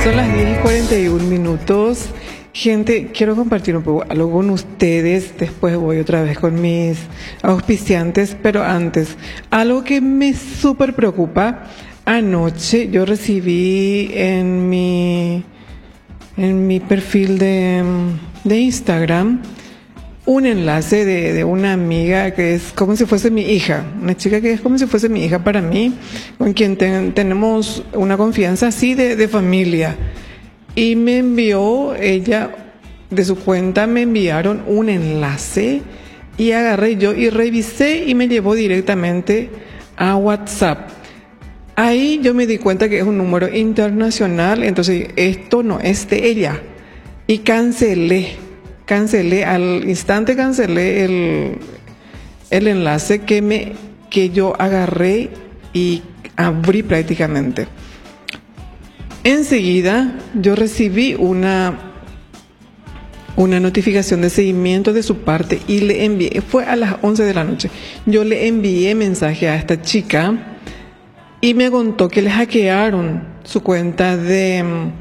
Son las 10:41. Gente, quiero compartir un poco algo con ustedes. Después voy otra vez con mis auspiciantes, pero antes, algo que me súper preocupa. Anoche yo recibí en mi perfil de Instagram un enlace de una amiga que es como si fuese mi hija, una chica que es como si fuese mi hija para mí, con quien tenemos una confianza así de familia. Y me envió ella, de su cuenta me enviaron un enlace y agarré yo y revisé y me llevó directamente a WhatsApp. Ahí yo me di cuenta que es un número internacional, entonces esto no es de ella. Y cancelé al instante, cancelé el enlace que yo agarré y abrí prácticamente. Enseguida yo recibí una notificación de seguimiento de su parte y le envié, fue a las 11 de la noche, yo le envié mensaje a esta chica y me contó que le hackearon su cuenta de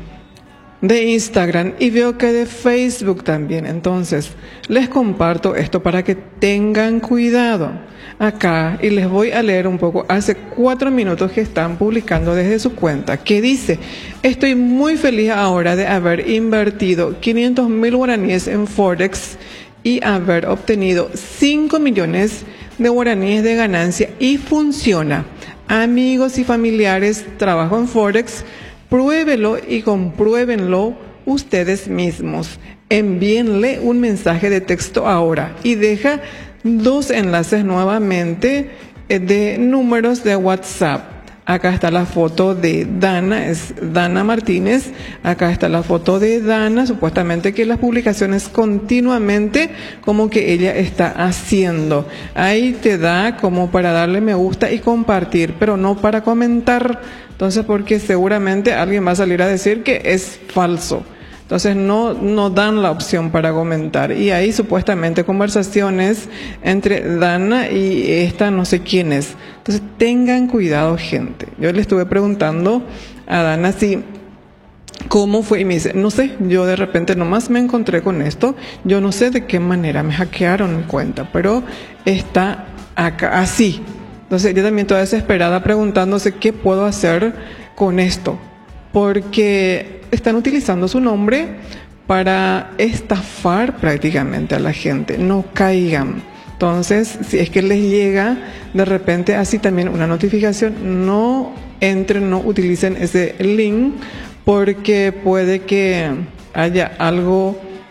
Instagram y veo que de Facebook también. Entonces les comparto esto para que tengan cuidado acá y les voy a leer un poco. Hace 4 minutos que están publicando desde su cuenta, que dice: estoy muy feliz ahora de haber invertido 500,000 guaraníes en Forex y haber obtenido 5 millones de guaraníes de ganancia y funciona. Amigos y familiares, trabajo en Forex, pruébelo y compruébenlo ustedes mismos. Envíenle un mensaje de texto ahora y deja 2 enlaces nuevamente de números de WhatsApp. Acá está la foto de Dana, es Dana Martínez. Acá está la foto de Dana, supuestamente que las publicaciones continuamente como que ella está haciendo. Ahí te da como para darle me gusta y compartir, pero no para comentar. Entonces, porque seguramente alguien va a salir a decir que es falso. Entonces no dan la opción para comentar. Y ahí supuestamente conversaciones entre Dana y esta no sé quién es. Entonces tengan cuidado, gente. Yo le estuve preguntando a Dana si cómo fue y me dice, no sé, yo de repente nomás me encontré con esto. Yo no sé de qué manera me hackearon mi cuenta, pero está acá así. Entonces ella también toda desesperada preguntándose qué puedo hacer con esto, porque están utilizando su nombre para estafar prácticamente a la gente. No caigan. Entonces, si es que les llega de repente así también una notificación, no entren, no utilicen ese link, porque puede que haya algo